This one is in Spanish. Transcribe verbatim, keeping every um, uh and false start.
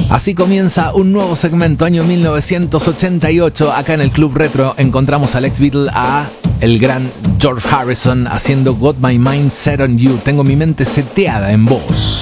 Así comienza un nuevo segmento, año mil novecientos ochenta y ocho. Acá en el Club Retro encontramos al ex Beatle, a el gran George Harrison, haciendo Got My Mind Set On You. Tengo mi mente seteada en vos.